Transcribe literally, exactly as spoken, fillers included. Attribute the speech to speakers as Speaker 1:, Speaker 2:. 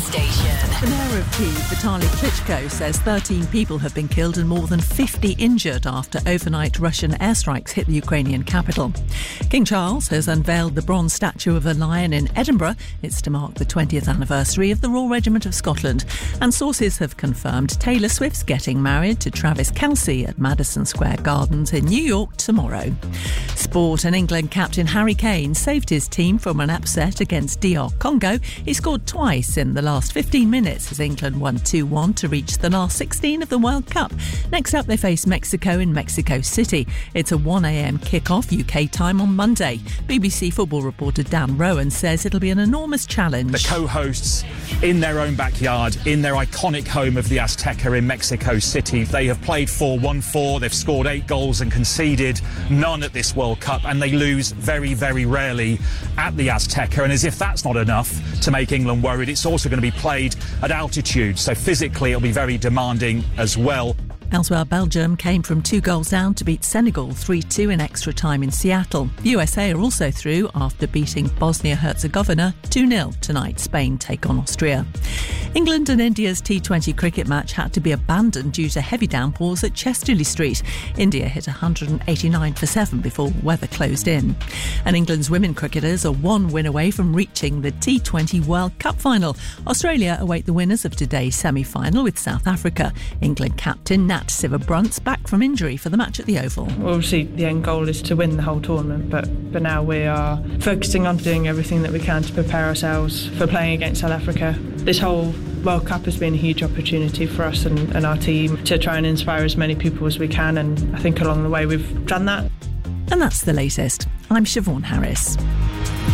Speaker 1: station.
Speaker 2: The mayor of Kyiv, Vitaly Klitschko, says thirteen people have been killed and more than fifty injured after overnight Russian airstrikes hit the Ukrainian capital. King Charles has unveiled the bronze statue of a lion in Edinburgh. It's to mark the twentieth anniversary of the Royal Regiment of Scotland. And sources have confirmed Taylor Swift's getting married to Travis Kelce at Madison Square Gardens in New York tomorrow. Sport. And England captain Harry Kane saved his team from an upset against D R Congo. He scored twice in the last fifteen minutes as England won two one to reach the last sixteen of the World Cup. Next up, they face Mexico in Mexico City. It's a one a.m. kick-off U K time on Monday. B B C football reporter Dan Rowan says it'll be an enormous challenge.
Speaker 3: The co-hosts in their own backyard, in their iconic home of the Azteca in Mexico City. They have played four one four, they've scored eight goals and conceded none at this World Cup, and they lose very, very rarely at the Azteca. And as if that's not enough to make England worried, it's also going to be played at altitude, so physically it'll be very demanding as well.
Speaker 2: Elsewhere, Belgium came from two goals down to beat Senegal three two in extra time in Seattle. The U S A are also through after beating Bosnia-Herzegovina two nil. Tonight, Spain take on Austria. England and India's T twenty cricket match had to be abandoned due to heavy downpours at Chesterley Street. India hit one hundred eighty-nine for seven before weather closed in. And England's women cricketers are one win away from reaching the T twenty World Cup final. Australia await the winners of today's semi-final with South Africa. England captain Nat Sciver-Brunt's back from injury for the match at the Oval.
Speaker 4: Well, obviously, the end goal is to win the whole tournament, but for now we are focusing on doing everything that we can to prepare ourselves for playing against South Africa. This whole World Cup has been a huge opportunity for us and, and our team to try and inspire as many people as we can, and I think along the way we've done that.
Speaker 2: And that's the latest. I'm Siobhan Harris.